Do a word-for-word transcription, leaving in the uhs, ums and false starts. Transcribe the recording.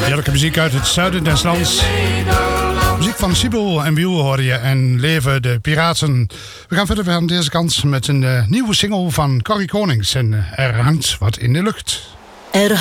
Heerlijke muziek uit het zuiden des lands. Muziek van Sibyl en Wiel hoor je en Leven de Piraten. We gaan verder aan deze kant met een uh, nieuwe single van Corrie Konings. En uh, er hangt wat in de lucht. Er